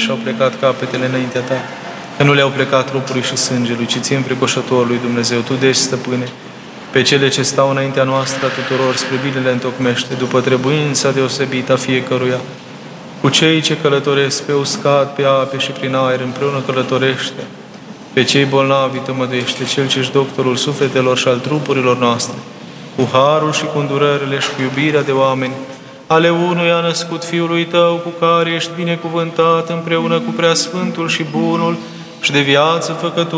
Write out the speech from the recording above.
și-au plecat capetele înaintea Ta, că nu le-au plecat trupului și sângelui, ci Ție înfricoșătorului Dumnezeu. Tu deci, Stăpâne, pe cele ce stau înaintea noastră a tuturor, spre binele întocmește, după trebuința deosebită a fiecăruia. Cu cei ce călătoresc pe uscat, pe ape și prin aer, împreună călătorește. Pe cei bolnavi tămăduiește, Cel ce-și doctorul sufletelor și al trupurilor noastre, cu harul și cu îndurările și cu iubirea de oameni, ale unuia născut Fiului Tău, cu care ești binecuvântat împreună cu Preasfântul și Bunul și de viață Făcător.